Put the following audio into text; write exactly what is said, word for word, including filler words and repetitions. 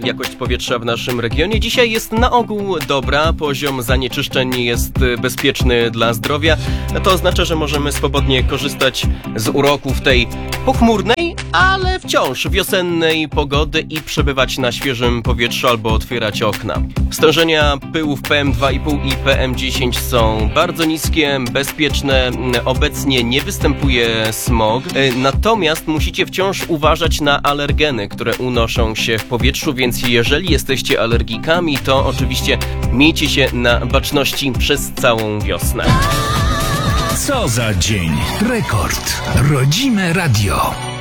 jakość powietrza w naszym regionie. Dzisiaj jest na ogół dobra, poziom zanieczyszczeń jest bezpieczny dla zdrowia. To oznacza, że możemy swobodnie korzystać z uroków tej pochmurnej, ale wciąż wiosennej pogody i przebywać na świeżym powietrzu albo otwierać okna. Stężenia pyłów P M dwa i pół i P M dziesięć są bardzo niskie, bezpieczne. Obecnie nie występuje smog, natomiast musicie wciąż uważać na alergeny, które unoszą się w powietrzu, więc jeżeli jesteście alergikami, to oczywiście miejcie się na baczności przez całą wiosnę. Co za dzień? Rekord. Rodzime Radio.